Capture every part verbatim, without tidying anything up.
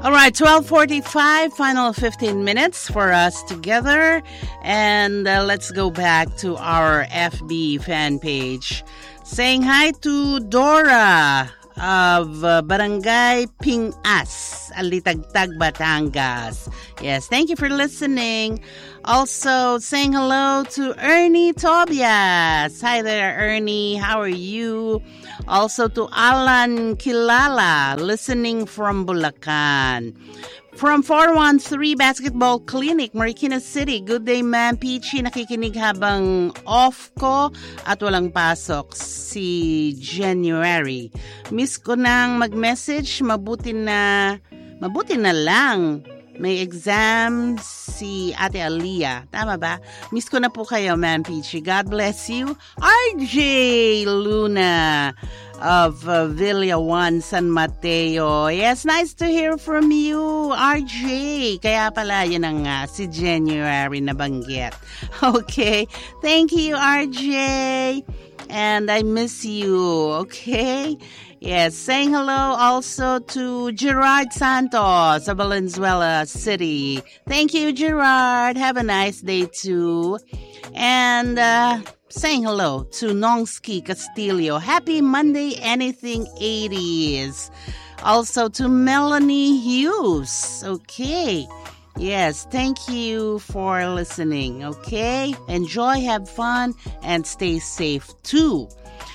All right, twelve forty-five, final fifteen minutes for us together. And uh, let's go back to our F B fan page. Saying hi to Dora of uh, Barangay Pingas, Alitagtag, Batangas. Yes, thank you for listening. Also saying hello to Ernie Tobias. Hi there, Ernie. How are you? Also to Alan Kilala, listening from Bulacan. From four one three Basketball Clinic, Marikina City. Good day, Ma'am Peachy. Nakikinig habang off ko at walang pasok si January. Miss ko nang mag-message. Mabuti na, mabuti na lang. May exam si Ate Aliyah. Tama ba? Miss ko na po kayo, Ma'am Peachy. God bless you. R J Luna of uh, Villa One, San Mateo. Yes, nice to hear from you, R J. Kaya pala yun ang uh, si January na banggit. Okay. Thank you, R J. And I miss you. Okay. Yes, saying hello also to Gerard Santos of Valenzuela City. Thank you, Gerard. Have a nice day too. And uh, saying hello to Nongski Castillo. Happy Monday, anything eighties. Also to Melanie Hughes. Okay. Yes, thank you for listening. Okay. Enjoy, have fun, and stay safe too.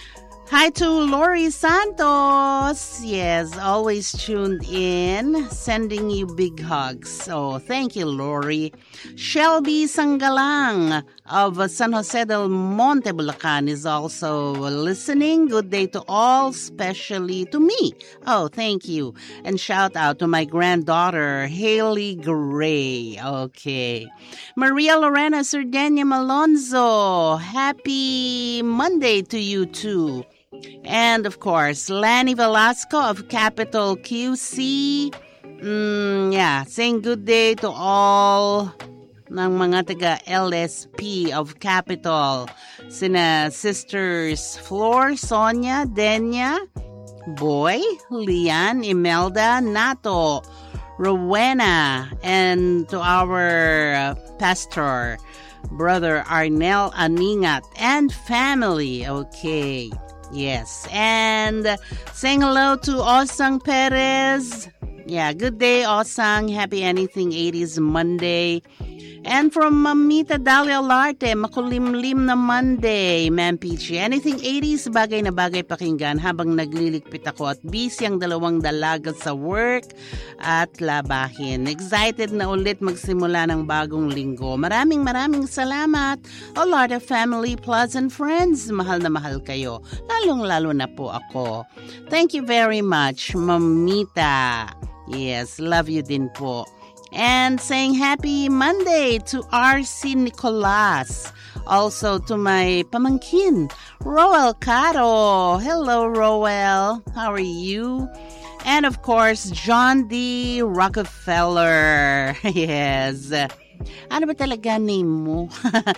Hi to Lori Santos. Yes, always tuned in, sending you big hugs. So thank you, Lori. Shelby Sangalang of San Jose del Monte, Bulacan is also listening. Good day to all, especially to me. Oh, thank you. And shout out to my granddaughter, Haley Gray. Okay. Maria Lorena Surdenia Malonzo. Happy Monday to you too. And of course, Lanny Velasco of Capital Q C. Mm, yeah, saying good day to all ng mga taga L S P of Capital. Sina Sisters Flor, Sonia, Denya, Boy, Lian, Imelda, Nato, Rowena, and to our pastor, Brother Arnel Aningat, and family. Okay. Yes, and saying hello to Osang Perez. Yeah, good day, Osang. Happy Anything eighties Monday. And from Mamita Dalia Larte, makulimlim na Monday, Ma'am Peachy. Anything eighties, bagay na bagay pakinggan habang nagliligpit ako at busy ang dalawang dalaga sa work at labahin. Excited na ulit magsimula ng bagong linggo. Maraming maraming salamat. O Lord of Family, Pleasant Friends, mahal na mahal kayo. Lalong-lalo na po ako. Thank you very much, Mamita. Yes, love you din po. And saying happy Monday to R C Nicolas. Also to my pamangkin, Roel Caro. Hello, Roel. How are you? And of course, John D. Rockefeller. Yes. Ano ba talaga name mo?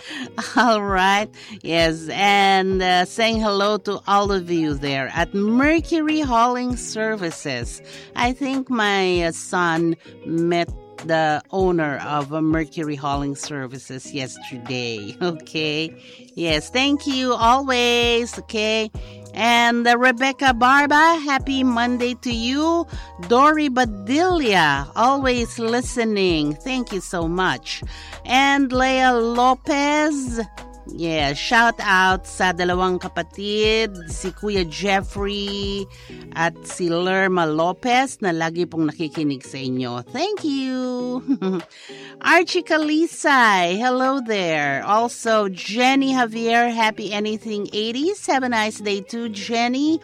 All right. Yes. And uh, saying hello to all of you there at Mercury Hauling Services. I think my uh, son met the owner of uh, Mercury Hauling Services yesterday. Okay. Yes. Thank you always. Okay. And uh, Rebecca Barba, happy Monday to you. Dory Badilla, always listening. Thank you so much. And Leah Lopez, yeah, shout out sa dalawang kapatid, si Kuya Jeffrey at si Lerma Lopez na lagi pong nakikinig sa inyo. Thank you. Archie Kalisay, hello there. Also, Jenny Javier, happy Anything eighties. Have a nice day too, Jenny.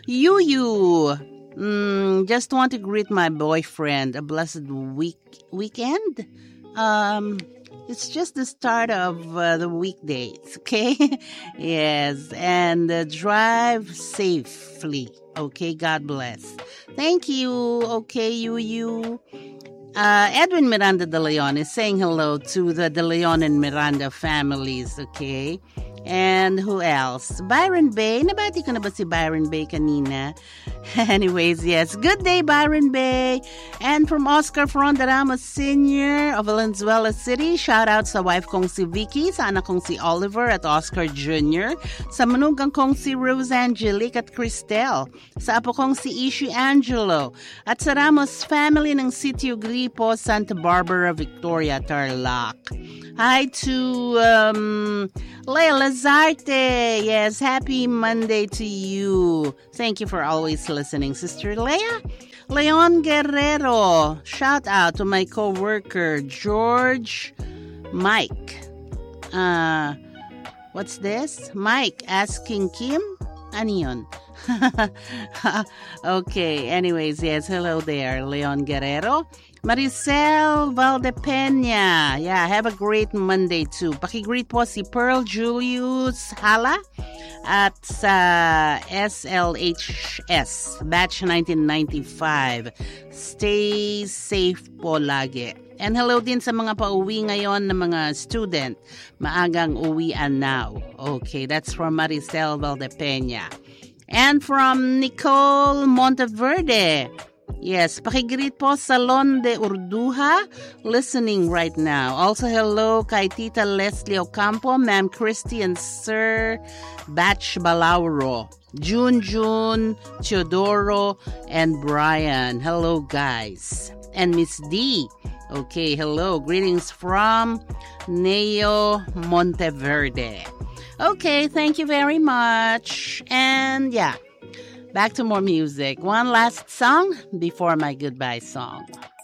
Yuyu, mm, just want to greet my boyfriend. A blessed week weekend. Um... It's just the start of uh, the weekdays, okay? Yes, and uh, drive safely, okay? God bless. Thank you, okay, you, you. Uh, Edwin Miranda de Leon is saying hello to the de Leon and Miranda families, okay? And who else? Byron Bay. Nabati ko na ba si Byron Bay kanina? Anyways, yes. Good day, Byron Bay. And from Oscar Frondarama Senior of Valenzuela City, shout out sa wife kong si Vicky, sa anak kong si Oliver at Oscar Junior, sa manugang kong si Rose Angelique at Cristel, sa apo kong si Ishi Angelo, at sa Ramos family ng Sitio Gripo, Santa Barbara, Victoria, Tarlac. Hi to um, Leia Lazarte. Yes, happy Monday to you. Thank you for always listening, Sister Leia. Leon Guerrero. Shout out to my co-worker, George Mike. Uh, what's this? Mike asking Kim? Ano yun? Okay, anyways, yes, hello there, Leon Guerrero. Maricel Valdepeña. Yeah, have a great Monday too. Pakigreet po si Pearl Julius Hala at sa S L H S, batch nineteen ninety-five. Stay safe po lagi. And hello din sa mga pauwi ngayon na mga student. Maagang uwian now. Okay, that's from Maricel Valdepeña. And from Nicole Monteverde. Yes, pakigreet po Salon de Urduha, listening right now. Also, hello kay Tita Leslie Ocampo, Ma'am Christy, and Sir Batch Balauro, June June, Teodoro, and Brian. Hello, guys. And Miss D. Okay, hello. Greetings from Neo Monteverde. Okay, thank you very much. And yeah. Back to more music. One last song before my goodbye song.